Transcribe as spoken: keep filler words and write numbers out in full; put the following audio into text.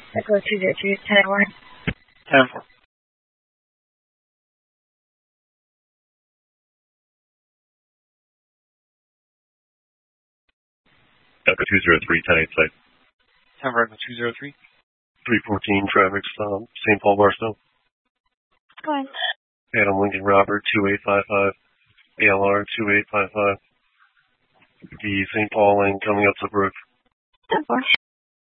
Echo two zero two, ten one. ten four. Echo two zero three, ten eight site. ten four, Echo two zero three. three fourteen, traffic stop, Saint Paul Barstow. Go ahead. Adam Lincoln Robert, two eight five five. A L R, two eight five five. The Saint Paul lane coming up to Brook. ten four.